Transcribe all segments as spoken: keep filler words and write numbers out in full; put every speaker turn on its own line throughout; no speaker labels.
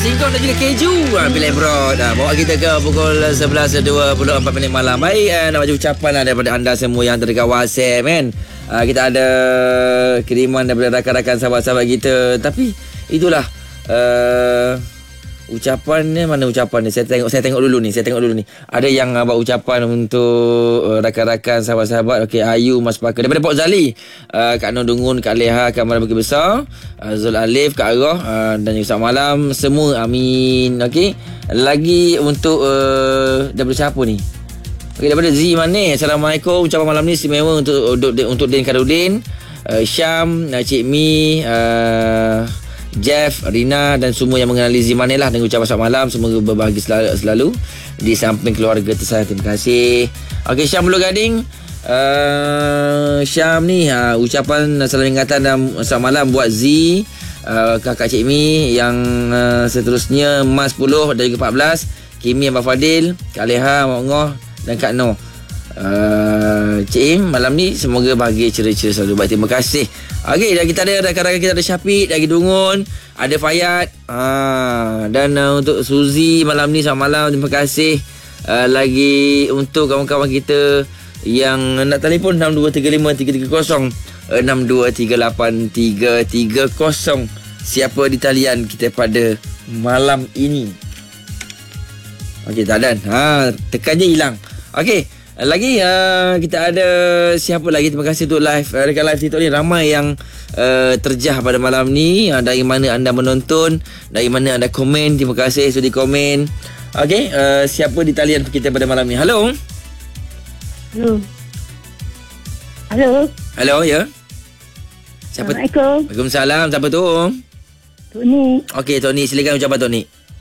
singkong dan juga keju. Ha, pilih Brod. Ha, bawa kita ke pukul sebelas dua puluh empat minit malam. Baik, ha, nak baca ucapan lah daripada anda semua yang terdekat WhatsApp kan. Ha, kita ada kiriman daripada rakan-rakan sahabat-sahabat kita. Tapi itulah uh, ucapan ni, mana ucapan ni? Saya tengok saya tengok dulu ni. Saya tengok dulu ni. Ada yang uh, buat ucapan untuk uh, rakan-rakan sahabat-sahabat. Okey, Ayu Mas Pakar daripada Port Zali. Uh, Kak Nur Dungun, Kak Leha, Kak Mara Bukit Besar, uh, Zul Alif, Kak Arah uh, dan juga selamat malam semua. Amin. Okey. Lagi untuk uh, daripada siapa ni? Okey, daripada Z Manis. Assalamualaikum. Ucapan malam ni istimewa untuk untuk, untuk Din Karudin, uh, Syam, uh, Cik Mi, uh, Jeff, Rina dan semua yang mengenali Zimanil lah, dengan ucapan selamat malam. Semoga berbahagia selalu, selalu di samping keluarga tersayang. Terima kasih. Okey, Syam Pulau Gading. uh, Syam ni uh, ucapan selamat ingatan dan selamat malam buat Z, uh, kakak Cik Mi yang uh, seterusnya Mas sepuluh dan juga empat belas, Kimi Abang Fadil, Kak Leha, Mak Ngoh dan Kak Noh. Uh, Cik Im, malam ni semoga bahagia, ceria-ceria selalu. Baik, terima kasih. Okey, dan kita ada rakan-rakan kita, ada Syafiq, ada Dungun, ada Fayat, uh, dan uh, untuk Suzy malam ni selamat malam, terima kasih. Uh, lagi untuk kawan-kawan kita yang nak telefon enam dua tiga lima tiga tiga kosong enam dua tiga lapan tiga tiga kosong. Siapa di talian kita pada malam ini? Okey, tak ada. Ha, tekan je hilang. Okey. Lagi uh, kita ada siapa lagi? Terima kasih untuk live uh, dekat live TikTok ni. Ramai yang uh, terjah pada malam ni. uh, Dari mana anda menonton, dari mana anda komen. Terima kasih sudah komen. Okey, uh, siapa di talian kita pada malam ni? Halo.
Halo. Halo.
Halo, ya. Siapa?
Assalamualaikum.
Waalaikumsalam. Siapa tu?
Tony.
Okey, Tony, silakan ucapan Tony.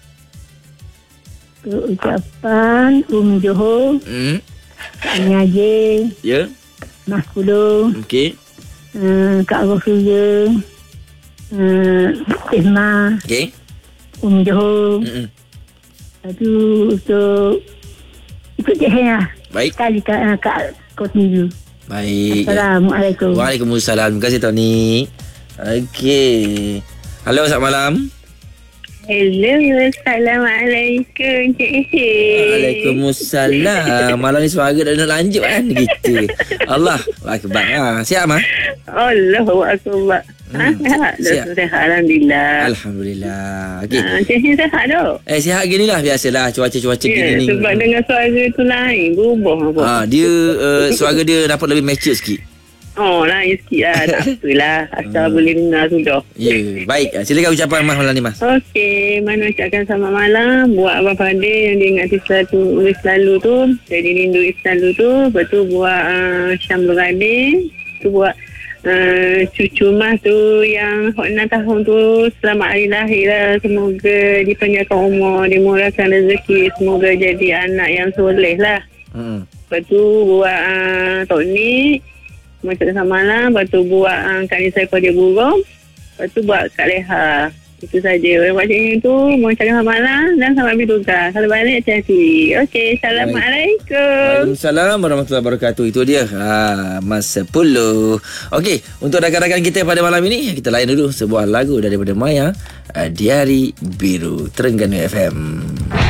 Ucapan Umi Johor,
Hmm.
Kak Nyaje,
Ya.
Mas Pulau,
Okey.
uh, Kak Rosuya, uh, Isma,
Okey.
Umi Johor.
Hmm.
Lepas tu untuk ikut Cik Hen lah.
Baik.
Sekali Kak, uh, Kak Kotiyu.
Baik.
Assalamualaikum.
Waalaikumsalam. Terima kasih Tony. Okey. Halo, selamat malam.
Hello, Assalamualaikum Cik Syed.
Waalaikumsalam. Malam ni suara dah nak lanjut kan gitu. Allah Akbar. Ha, siap mah?
Allahu Akbar.
Hmm,
Ha,
siap.
dah sihat, alhamdulillah.
Alhamdulillah. Okey.
Ha, Cik Syed sihat tak?
Eh, sihat gini lah. Biasalah cuaca-cuaca
Ya,
gini ni.
sebab dengan suara tu lain, berubah apa.
Ha, dia uh, suara dia dapat lebih mature sikit.
Oh, lain sikit lah. Tak apalah. Asal
Hmm.
boleh dengar sudah.
Ya, baik. Silakan ucapan Mas malam ni, Mas.
Okey, mana ucapkan selamat malam buat Abang Fadil yang dia ingat selalu, selalu tu. Jadi rindu selalu tu. Lepas tu buat uh, Syam Beradin. Tu buat uh, cucu Mas tu yang enam tahun tu. Selamat hari lahir lah. Semoga dipanjangkan umur, dimurahkan rezeki. Semoga jadi anak yang soleh lah.
Hmm.
Lepas tu buat uh, Tony. Macam selamat malam. Lepas tu buat uh, Kak Nisa Kodia Burung. Lepas tu buat Kak Leha. Itu saja. Orang macam itu mau cakap selamat malam dan selamat bertugas. Kalau balik hati-hati. Okey, Assalamualaikum.
Waalaikumsalam warahmatullahi wabarakatuh. Itu dia. Ha, Mas sepuluh. Okey, untuk rakan-rakan kita pada malam ini, kita layan dulu sebuah lagu daripada Maya, uh, Diari Biru, Terengganu F M.